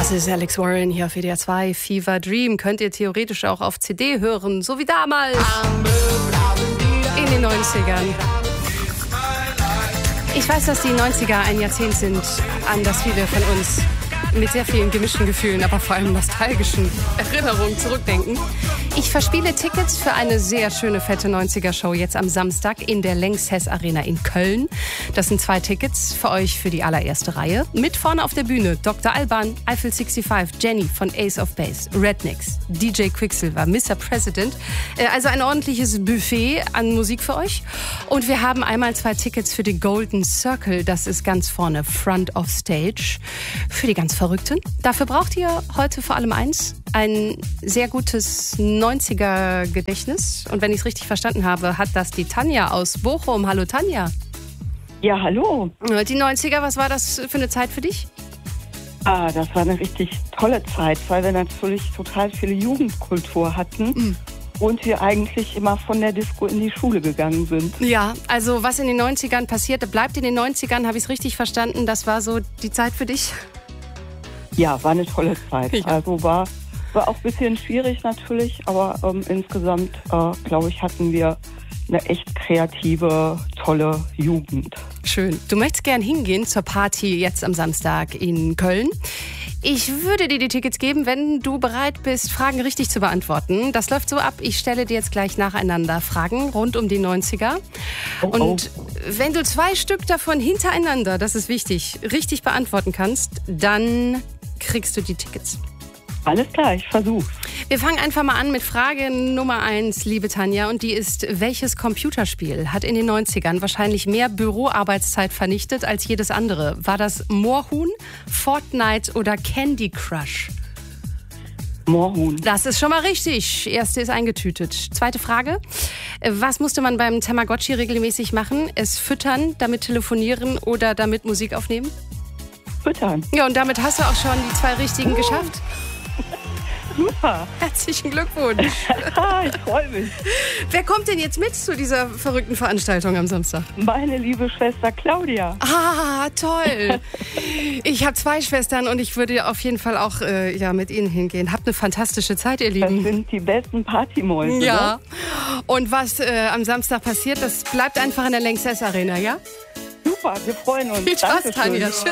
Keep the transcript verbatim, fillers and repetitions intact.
Das ist Alex Warren hier auf W D R zwei. Fever Dream könnt ihr theoretisch auch auf C D hören, so wie damals in den neunzigern. Ich weiß, dass die neunziger ein Jahrzehnt sind, an das viele von uns mit sehr vielen gemischten Gefühlen, aber vor allem nostalgischen Erinnerungen zurückdenken. Ich verspiele Tickets für eine sehr schöne, fette neunziger-Show jetzt am Samstag in der Lanxess Arena in Köln. Das sind zwei Tickets für euch für die allererste Reihe. Mit vorne auf der Bühne Doktor Alban, Eiffel fünfundsiebzig, Jenny von Ace of Base, Rednecks, D J Quicksilver, Mister President. Also ein ordentliches Buffet an Musik für euch. Und wir haben einmal zwei Tickets für den Golden Circle. Das ist ganz vorne, Front of Stage, für die ganz Verrückten. Dafür braucht ihr heute vor allem eins, ein sehr gutes neunziger-Gedächtnis. Und wenn ich es richtig verstanden habe, hat das die Tanja aus Bochum. Hallo Tanja. Ja, hallo. Die neunziger, was war das für eine Zeit für dich? Ah, das war eine richtig tolle Zeit, weil wir natürlich total viele Jugendkultur hatten. Mhm. Und wir eigentlich immer von der Disco in die Schule gegangen sind. Ja, also was in den neunzigern passierte, bleibt in den neunzigern, habe ich es richtig verstanden? Das war so die Zeit für dich? Ja, war eine tolle Zeit. Ja. Also war, war auch ein bisschen schwierig natürlich, aber ähm, insgesamt, äh, glaube ich, hatten wir eine echt kreative, tolle Jugend. Schön. Du möchtest gern hingehen zur Party jetzt am Samstag in Köln. Ich würde dir die Tickets geben, wenn du bereit bist, Fragen richtig zu beantworten. Das läuft so ab, ich stelle dir jetzt gleich nacheinander Fragen rund um die neunziger. Oh, oh. Und wenn du zwei Stück davon hintereinander, das ist wichtig, richtig beantworten kannst, dann kriegst du die Tickets. Alles klar, ich versuch's. Wir fangen einfach mal an mit Frage Nummer eins, liebe Tanja. Und die ist, welches Computerspiel hat in den neunzigern wahrscheinlich mehr Büroarbeitszeit vernichtet als jedes andere? War das Moorhuhn, Fortnite oder Candy Crush? Moorhuhn. Das ist schon mal richtig. Erste ist eingetütet. Zweite Frage. Was musste man beim Tamagotchi regelmäßig machen? Es füttern, damit telefonieren oder damit Musik aufnehmen? Füttern. Ja, und damit hast du auch schon die zwei richtigen uh. geschafft. Super. Herzlichen Glückwunsch. Ich freue mich. Wer kommt denn jetzt mit zu dieser verrückten Veranstaltung am Samstag? Meine liebe Schwester Claudia. Ah, toll. Ich habe zwei Schwestern und ich würde auf jeden Fall auch äh, ja, mit ihnen hingehen. Habt eine fantastische Zeit, ihr Lieben. Das sind die besten Partymäuse. Ja. Und was äh, am Samstag passiert, das bleibt einfach in der Lanxess Arena, ja? Super, wir freuen uns. Viel Spaß, Dankeschön. Tanja. Tschüss.